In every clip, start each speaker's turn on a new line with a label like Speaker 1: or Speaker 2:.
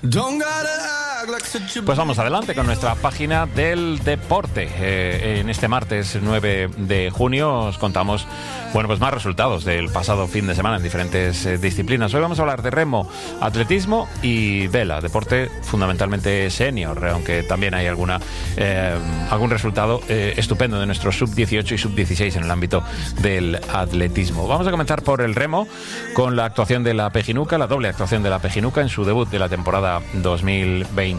Speaker 1: Pues vamos adelante con nuestra página del deporte. En este martes 9 de junio os contamos pues más resultados del pasado fin de semana en diferentes disciplinas. Hoy vamos a hablar de remo, atletismo y vela, deporte fundamentalmente senior, aunque también hay algún resultado estupendo de nuestros sub-18 y sub-16 en el ámbito del atletismo. Vamos a comenzar por el remo con la actuación de la Pejinuca, la doble actuación de la Pejinuca en su debut de la temporada 2026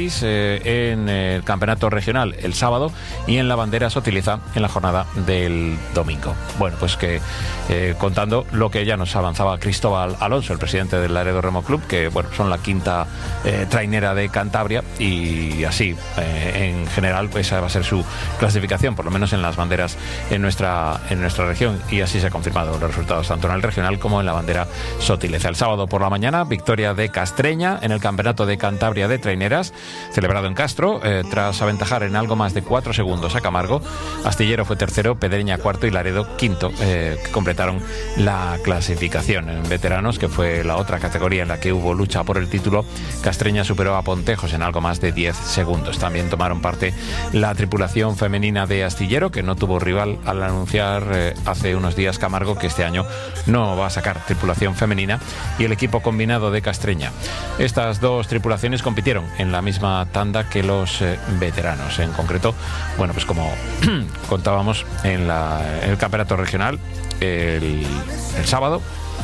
Speaker 1: en el campeonato regional el sábado y en la bandera Sotiliza en la jornada del domingo. Bueno, pues que contando lo que ya nos avanzaba Cristóbal Alonso, el presidente del Laredo Remo Club, que bueno, son la quinta trainera de Cantabria y así en general pues esa va a ser su clasificación, por lo menos en las banderas en nuestra región, y así se han confirmado los resultados tanto en el regional como en la bandera Sotiliza. El sábado por la mañana, victoria de Castreña en el campeonato de Cantabria de traineras celebrado en Castro, tras aventajar en algo más de 4 segundos a Camargo. Astillero fue tercero, Pedreña cuarto y Laredo quinto, que completaron la clasificación. En veteranos, que fue la otra categoría en la que hubo lucha por el título, Castreña superó a Pontejos en algo más de 10 segundos. También tomaron parte la tripulación femenina de Astillero, que no tuvo rival al anunciar hace unos días Camargo que este año no va a sacar tripulación femenina, y el equipo combinado de Castreña. Estas dos tripulaciones compitieron en la misma tanda que los veteranos. En concreto, bueno, pues como contábamos en el campeonato regional el sábado,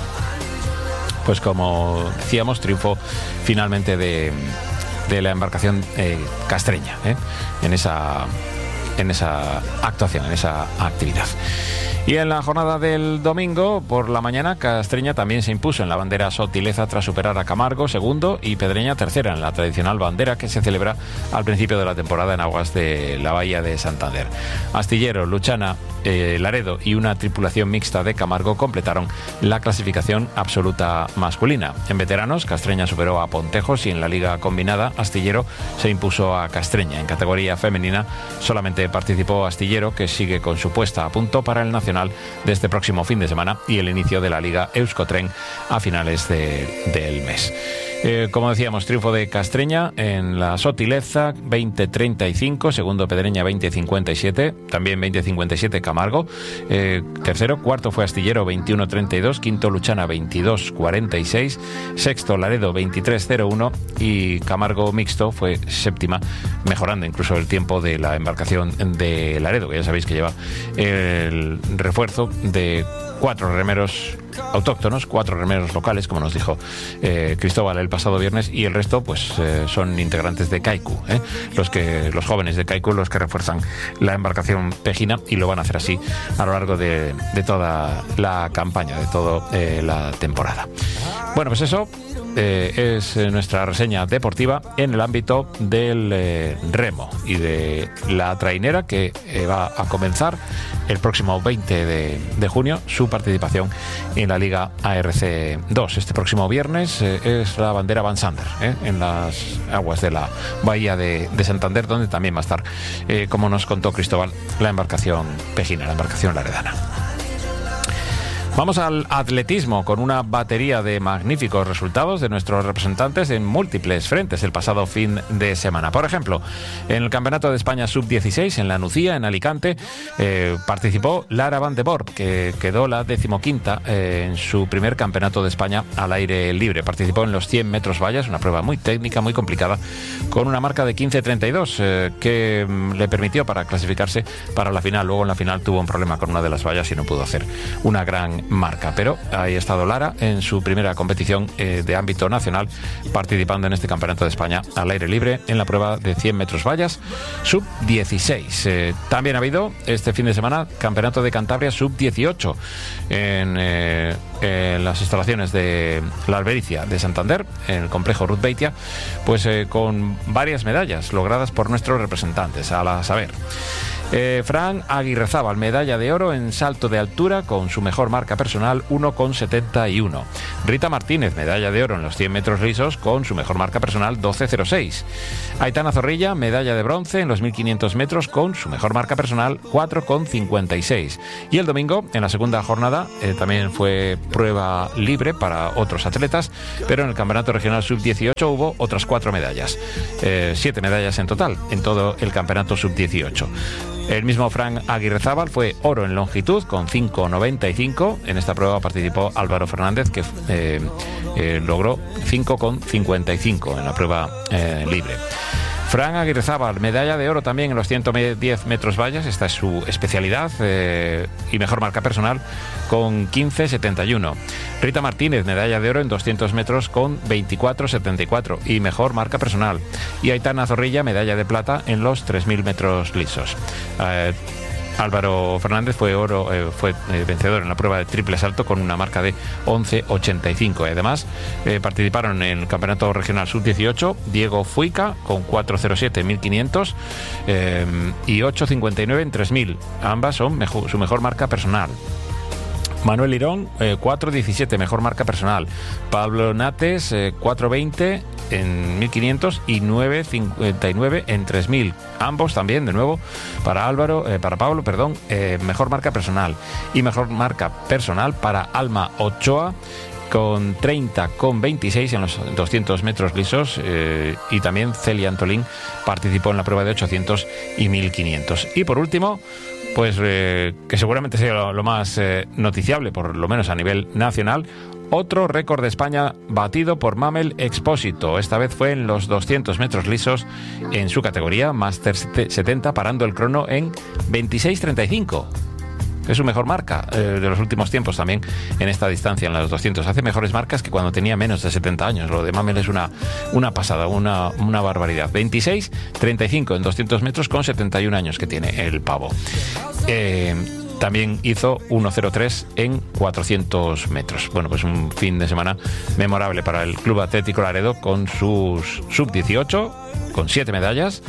Speaker 1: pues como decíamos, triunfo finalmente de la embarcación castreña en esa actuación, en esa actividad. Y en la jornada del domingo por la mañana, Castreña también se impuso en la bandera Sotileza tras superar a Camargo segundo y Pedreña tercera en la tradicional bandera que se celebra al principio de la temporada en aguas de la bahía de Santander. Astillero, Luchana, Laredo y una tripulación mixta de Camargo completaron la clasificación absoluta masculina. En veteranos, Castreña superó a Pontejos y en la liga combinada, Astillero se impuso a Castreña. En categoría femenina solamente participó Astillero, que sigue con su puesta a punto para el nacional de este próximo fin de semana y el inicio de la Liga Euskotren a finales del mes. Como decíamos, triunfo de Castreña en la Sotileza 20-35, segundo Pedreña 20-57, también 20-57 Camargo, tercero, cuarto fue Astillero 21-32, quinto Luchana 22-46, sexto Laredo 23-01 y Camargo mixto fue séptima, mejorando incluso el tiempo de la embarcación de Laredo, que ya sabéis que lleva el refuerzo de 4 remeros autóctonos, 4 remeros locales, como nos dijo Cristóbal el pasado viernes, y el resto pues son integrantes de Kaiku, los jóvenes de Kaiku, los que refuerzan la embarcación pejina, y lo van a hacer así a lo largo de toda la campaña, de toda la temporada. Bueno, pues eso es nuestra reseña deportiva en el ámbito del remo y de la trainera, que va a comenzar el próximo 20 de junio su participación en la Liga ARC2. Este próximo viernes es la bandera Van Sander en las aguas de la bahía de Santander, donde también va a estar, como nos contó Cristóbal, la embarcación pejina, la embarcación laredana. Vamos al atletismo con una batería de magníficos resultados de nuestros representantes en múltiples frentes el pasado fin de semana. Por ejemplo, en el Campeonato de España Sub-16 en La Nucía, en Alicante, participó Lara Van de Borp, que quedó la 15ª en su primer Campeonato de España al aire libre. Participó en los 100 metros vallas, una prueba muy técnica, muy complicada, con una marca de 15.32 que le permitió para clasificarse para la final. Luego en la final tuvo un problema con una de las vallas y no pudo hacer una gran marca, pero ahí ha estado Lara en su primera competición de ámbito nacional, participando en este Campeonato de España al aire libre en la prueba de 100 metros vallas sub-16. También ha habido este fin de semana Campeonato de Cantabria sub-18 en las instalaciones de la Albericia de Santander, en el complejo Ruth Beitia, pues con varias medallas logradas por nuestros representantes, a saber, Fran Aguirrezábal, medalla de oro en salto de altura con su mejor marca personal 1,71. Rita Martínez, medalla de oro en los 100 metros lisos con su mejor marca personal 12,06. Aitana Zorrilla, medalla de bronce en los 1500 metros con su mejor marca personal 4,56. Y el domingo, en la segunda jornada, también fue prueba libre para otros atletas, pero en el Campeonato Regional Sub-18 hubo otras 4 medallas. 7 medallas en total en todo el Campeonato Sub-18. El mismo Fran Aguirrezábal fue oro en longitud con 5,95. En esta prueba participó Álvaro Fernández, que logró 5,55 en la prueba libre. Fran Aguirrezábal, medalla de oro también en los 110 metros vallas, esta es su especialidad, y mejor marca personal con 15,71. Rita Martínez, medalla de oro en 200 metros con 24,74 y mejor marca personal. Y Aitana Zorrilla, medalla de plata en los 3.000 metros lisos. Álvaro Fernández fue vencedor en la prueba de triple salto con una marca de 11,85. Además, participaron en el Campeonato Regional Sub-18 Diego Fuica con 4,07 en 1500 y 8,59 en 3000. Ambas son su mejor marca personal. Manuel Lirón, 4,17, mejor marca personal. Pablo Nates, 4,20 en 1500 y 9,59 en 3000. Ambos también, de nuevo, para Pablo, mejor marca personal. Y mejor marca personal para Alma Ochoa, con 30,26 en los 200 metros lisos, y también Celia Antolín participó en la prueba de 800 y 1500. Y por último, pues que seguramente sea lo más noticiable, por lo menos a nivel nacional, otro récord de España batido por Mamel Expósito. Esta vez fue en los 200 metros lisos en su categoría Master 70, parando el crono en 26,35. Es su mejor marca de los últimos tiempos también en esta distancia, en los 200. Hace mejores marcas que cuando tenía menos de 70 años. Lo de Mamel es una pasada, una barbaridad. 26,35 en 200 metros con 71 años que tiene el pavo. También hizo 1,03 en 400 metros. Bueno, pues un fin de semana memorable para el Club Atlético Laredo con sus sub-18, con 7 medallas,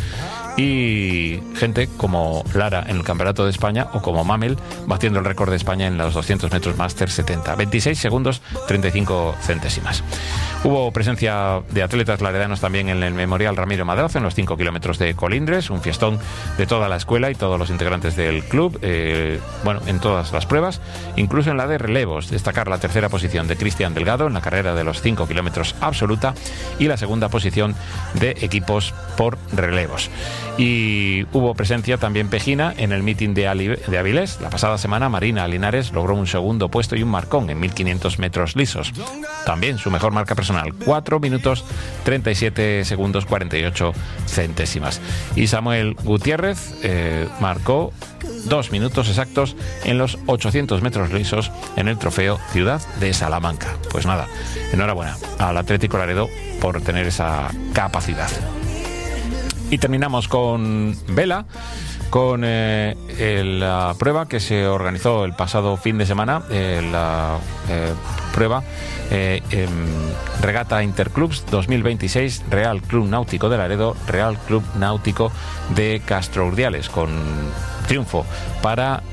Speaker 1: y gente como Lara en el Campeonato de España o como Mamel batiendo el récord de España en los 200 metros Máster 70. 26 segundos 35 centésimas. Hubo presencia de atletas laredanos también en el Memorial Ramiro Madrazo en los 5 kilómetros de Colindres, un fiestón de toda la escuela y todos los integrantes del club, en todas las pruebas, incluso en la de relevos. Destacar la tercera posición de Cristian Delgado en la carrera de los 5 kilómetros absoluta y la segunda posición de equipos por relevos. Y hubo presencia también pejina en el meeting de Avilés. La pasada semana Marina Linares logró un segundo puesto y un marcón en 1500 metros lisos. También su mejor marca personal, 4 minutos 37 segundos 48 centésimas. Y Samuel Gutiérrez marcó 2 minutos exactos en los 800 metros lisos en el trofeo Ciudad de Salamanca. Pues nada, enhorabuena al Atlético Laredo por tener esa capacidad. Y terminamos con vela, con la prueba que se organizó el pasado fin de semana, la prueba Regata Interclubs 2026, Real Club Náutico de Laredo, Real Club Náutico de Castro Urdiales, con triunfo para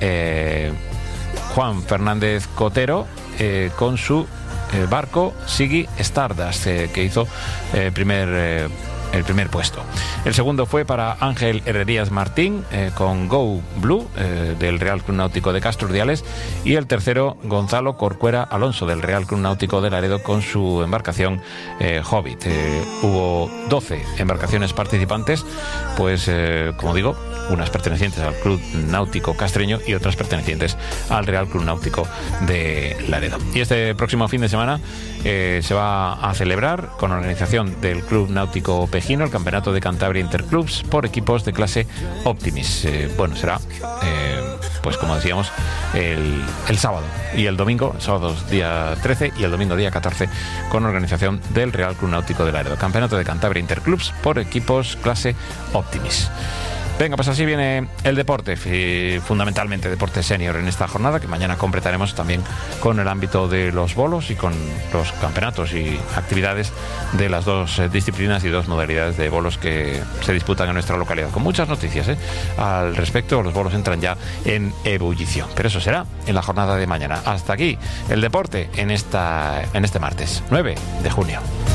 Speaker 1: Juan Fernández Cotero con su barco Sigui Stardust, que hizo el primer puesto. El segundo fue para Ángel Herrerías Martín con Go Blue del Real Club Náutico de Castro Urdiales, y el tercero Gonzalo Corcuera Alonso del Real Club Náutico de Laredo con su embarcación Hobbit. Hubo 12 embarcaciones participantes, pues como digo, unas pertenecientes al Club Náutico Castreño y otras pertenecientes al Real Club Náutico de Laredo. Y este próximo fin de semana se va a celebrar, con organización del Club Náutico Pejino, el Campeonato de Cantabria Interclubs por equipos de clase Optimis. Será, pues como decíamos, el sábado y el domingo, el sábado día 13 y el domingo día 14, con organización del Real Club Náutico de Laredo. Campeonato de Cantabria Interclubs por equipos clase Optimis. Venga, pues así viene el deporte, fundamentalmente deporte senior en esta jornada, que mañana completaremos también con el ámbito de los bolos y con los campeonatos y actividades de las dos disciplinas y dos modalidades de bolos que se disputan en nuestra localidad. Con muchas noticias al respecto, los bolos entran ya en ebullición, pero eso será en la jornada de mañana. Hasta aquí el deporte en este martes 9 de junio.